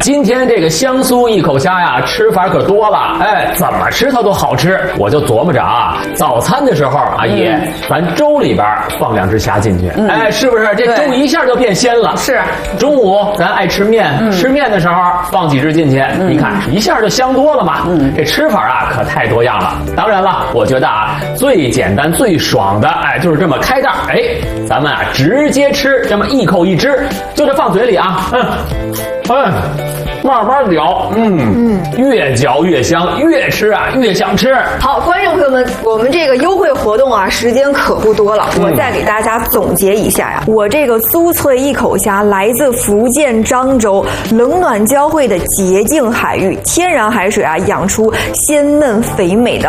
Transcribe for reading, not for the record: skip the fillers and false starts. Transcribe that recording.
今天这个香酥一口虾呀，吃法可多了，哎，怎么吃它都好吃。我就琢磨着啊，早餐的时候，阿姨，咱粥里边放2只虾进去，哎，是不是这粥一下就变鲜了？ 是。 中午咱爱吃面，吃面的时候放几只进去，你看一下就香多了嘛。这吃法啊可太多样了。当然了，我觉得啊，最简单最爽的，哎，就是这么开袋，哎，咱们啊直接吃，这么一口一只，就这放嘴里啊，慢慢嚼，越嚼越香，越吃啊越想吃。 好，观众朋友们，我们这个优惠活动啊，时间可不多了，我再给大家总结一下呀。我这个酥脆一口虾来自福建漳州，冷暖交汇的洁净海域，天然海水啊，养出鲜嫩肥美的